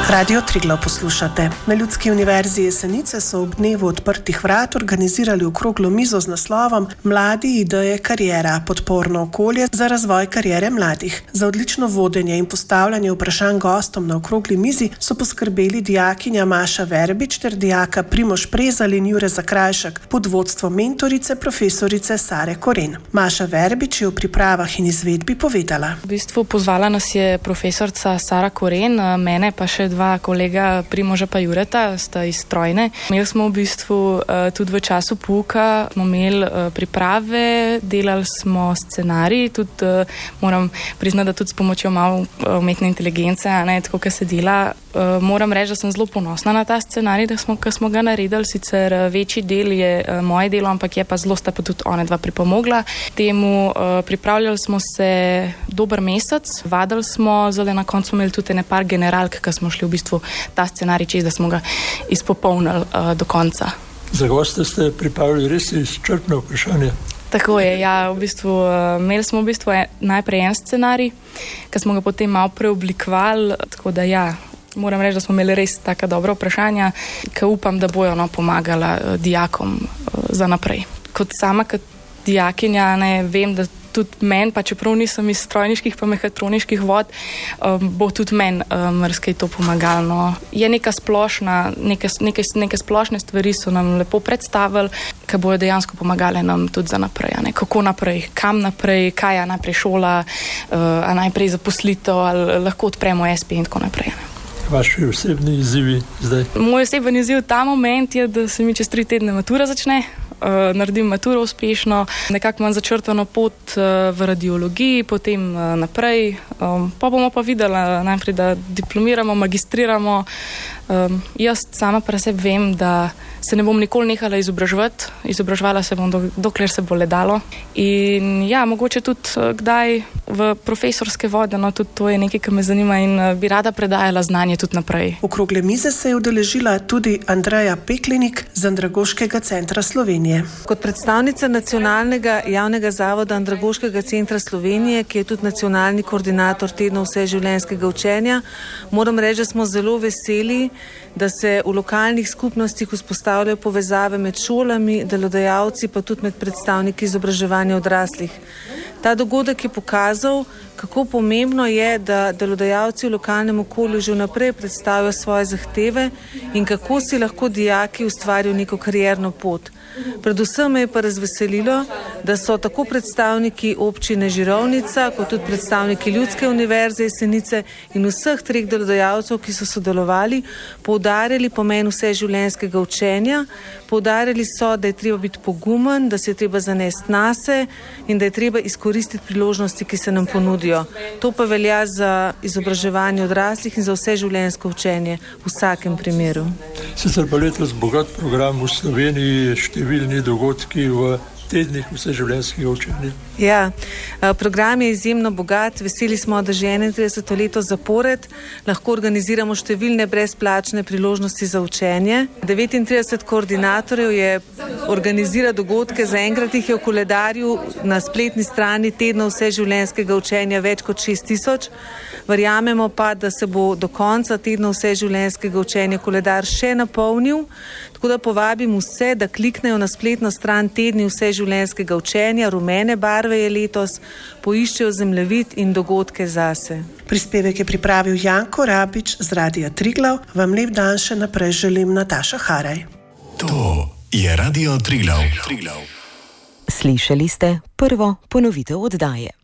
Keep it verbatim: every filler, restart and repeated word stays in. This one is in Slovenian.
Radio Triglav poslušate. Na Ljudski univerzi Jesenice so ob dnevu odprtih vrat organizirali okroglo mizo z naslovom Mladi, ideje, kariera, podporno okolje za razvoj kariere mladih. Za odlično vodenje in postavljanje vprašanj gostom na okrogli mizi so poskrbeli dijakinja Maša Verbič ter dijaka Primož Prezal in Jure Zakrajšek pod vodstvom mentorice profesorice Sare Koren. Maša Verbič je v pripravah in izvedbi povedala. V bistvu pozvala nas je profesorica Sara Koren, mene pa še dva kolega Primoža pa Jureta, sta iz Trojne. Imeli smo v bistvu uh, tudi v času pouka, smo imeli uh, priprave, delali smo scenarij, tudi uh, moram priznati, da tudi s pomočjo malo uh, umetne inteligence, a ne, tako, kaj se dela. Uh, moram reči, da sem zelo ponosna na ta scenarij, da smo, smo ga naredili, sicer uh, večji del je uh, moje delo, ampak je pa zelo sta pa tudi one dva pripomogla. Temu uh, pripravljali smo se dober mesec, vadili smo, zdaj na koncu imeli tudi ne par generalk, ki smo šli v bistvu ta scenarij čez, da smo ga izpopolnili uh, do konca. Za goste ste pripravili res izčrpno vprašanje. Tako je, ja, v bistvu uh, imeli smo v bistvu en, najprej en scenarij, ki smo ga potem malo preoblikovali, tako da ja, moram reči, da smo imeli res taka dobra vprašanja, ki upam, da bojo no, pomagala uh, dijakom uh, za naprej. Kot sama, kot dijakinja, ne, vem, da tudi meni, pa čeprav nisem iz strojniških pa mehatroniških vod, um, bo tudi meni um, marsikaj to pomagalo. No. Je neka splošna, neke, neke, neke splošne stvari so nam lepo predstavili, ki bojo dejansko pomagale nam tudi za naprej. Ne. Kako naprej, kam naprej, kaj je najprej šola, uh, a najprej zaposlitev, ali lahko odpremo es pe in tako naprej. Ne. Vaši osebni izzivi zdaj? Moj osebni izziv ta moment je, da se mi čez tri tedne matura začne. Uh, naredim maturo uspešno, nekako imam začrtano pot uh, v radiologiji, potem uh, naprej. Um, pa bomo pa videli najprej, da diplomiramo, magistriramo. Um, jaz sama pre sebi vem, da se ne bom nikoli nehala izobraževati. Izobraževala se bom, do, dokler se bo le dalo. In ja, mogoče tudi uh, kdaj v profesorske vode, no tudi to je nekaj, ki me zanima in uh, bi rada predajala znanje tudi naprej. Okrogle mize se je udeležila tudi Andreja Peklenik z Andragoškega centra Slovenije. Kot predstavnica Nacionalnega javnega zavoda Andragoškega centra Slovenije, ki je tudi nacionalni koordinator tedna vseživljenjskega učenja, moram reči, da smo zelo veseli, da se v lokalnih skupnostih vzpostavljajo povezave med šolami, delodajalci, pa tudi med predstavniki izobraževanja odraslih. Ta dogodek je pokazal, kako pomembno je, da delodajalci v lokalnem okolju že vnaprej predstavijo svoje zahteve in kako si lahko dijaki ustvarijo neko karierno pot. Predvsem me je pa razveselilo, da so tako predstavniki občine Žirovnica, kot tudi predstavniki Ljudske univerze Jesenice in vseh treh delodajalcev, ki so sodelovali, poudarjali pomen vseživljenjskega učenja, poudarjali so, da je treba biti pogumen, da se je treba zanesti nase in da je treba izkoristiti priložnosti, ki se nam ponudijo. To pa velja za izobraževanje odraslih in za vseživljenjsko učenje v vsakem primeru. Sicer pa letos bogat program v Sloveniji, številni dogodki v tednih vseživljenjskega učenja. Ja, program je izjemno bogat. Veseli smo, da že enaintrideseto leto zapored lahko organiziramo številne brezplačne priložnosti za učenje. devetintrideset koordinatorjev je organizira dogodke, zaenkrat jih je v koledarju na spletni strani tedna vseživljenjskega učenja več kot šest tisoč. Verjamemo pa, da se bo do konca tedna vseživljenjskega učenja koledar še napolnil, tako da povabim vse, da kliknejo na spletno stran tedni vseživljenjskega učenja, rumene barve je letos, poiščejo zemljevid in dogodke zase. Prispevek je pripravil Janko Rabič z Radia Triglav. Vam lep dan še naprej želim Nataša Haraj. To je Radio Triglav. Triglav. Slišali ste prvo ponovitev oddaje.